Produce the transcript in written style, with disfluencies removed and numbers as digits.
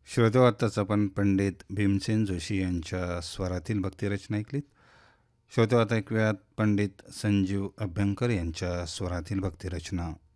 श्रोते आत्ताच आपण पंडित भीमसेन जोशी यांच्या स्वरातील भक्तिरचना ऐकलीत. श्रोते आता ऐकूयात पंडित संजीव अभ्यंकर यांच्या स्वरातील भक्तिरचना.